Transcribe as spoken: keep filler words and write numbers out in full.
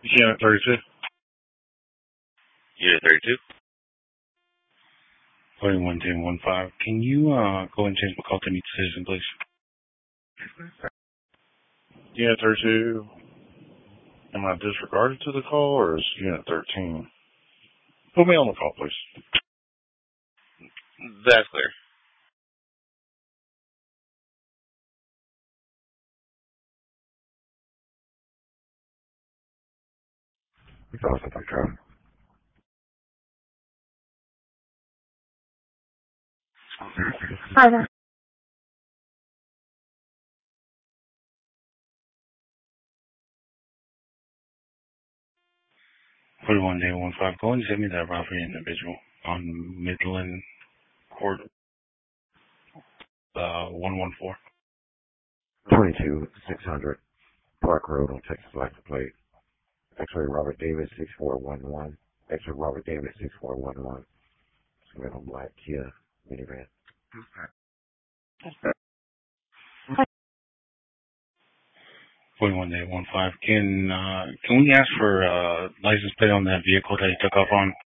Unit thirty-two. Unit thirty-two. forty-one ten one five. Can you uh, go and change my call to any decision, please? Unit thirty-two. Am I disregarded to the call, or is Unit thirteen? Put me on the call, please. That's clear. It's also my truck. Hi there. forty-one ten one five. Go and send me that robbery individual on Midland Court, uh, one one four. twenty-two six hundred Park Road on Texas license plate. X-ray Robert Davis six four one one. X-ray Robert Davis six four one one. It's red on black Kia minivan. forty-one ten one five. Can uh, can we ask for uh, license plate on that vehicle that he took off on?